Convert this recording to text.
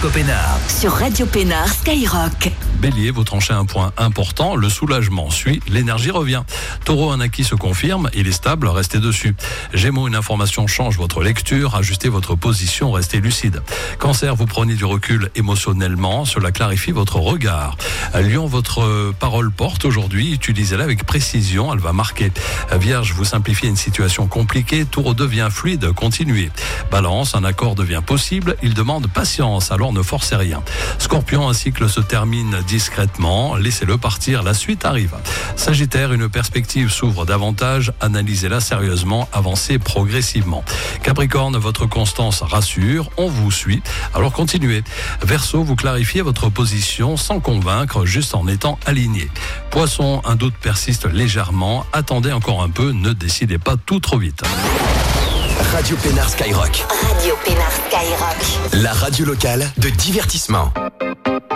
l'horoscope Pénard. Sur Radio Pénard Skyrock. Bélier, vous tranchez un point important, le soulagement suit, l'énergie revient. Taureau, un acquis se confirme, il est stable, restez dessus. Gémeaux, une information change votre lecture, ajustez votre position, restez lucide. Cancer, vous prenez du recul émotionnellement, cela clarifie votre regard. Lion, votre parole porte aujourd'hui, utilisez-la avec précision, elle va marquer. Vierge, vous simplifiez une situation compliquée, tout redevient fluide, continuez. Balance, un accord devient possible, il demande patience, alors ne forcez rien. Scorpion, un cycle se termine discrètement, laissez-le partir, la suite arrive. Sagittaire, une perspective s'ouvre davantage, analysez-la sérieusement, avancez progressivement. Capricorne, votre constance rassure, on vous suit, alors continuez. Verseau, vous clarifiez votre position sans convaincre, juste en étant aligné. Poisson, un doute persiste légèrement, attendez encore un peu, ne décidez pas tout trop vite. Radio Pénard Skyrock. Radio Pénard Skyrock. La radio locale de divertissement.